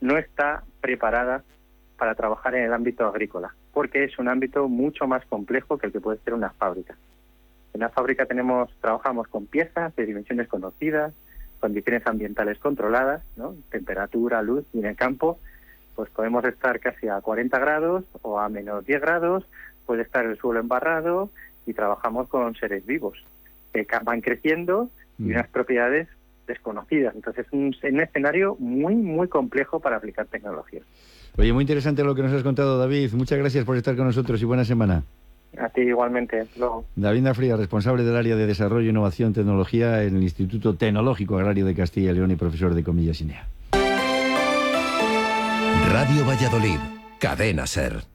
no está preparada para trabajar en el ámbito agrícola, porque es un ámbito mucho más complejo que el que puede ser una fábrica. En una fábrica trabajamos con piezas de dimensiones conocidas, condiciones ambientales controladas, ¿no? Temperatura, luz, y en el campo pues podemos estar casi a 40 grados o a menos 10 grados, puede estar el suelo embarrado y trabajamos con seres vivos que van creciendo y unas propiedades desconocidas. Entonces es un escenario muy, muy complejo para aplicar tecnología. Oye, muy interesante lo que nos has contado, David. Muchas gracias por estar con nosotros y buena semana. A ti igualmente. Luego. David Nafría, responsable del área de Desarrollo, Innovación, Tecnología en el Instituto Tecnológico Agrario de Castilla y León y profesor de Comillas INEA. Radio Valladolid, Cadena SER.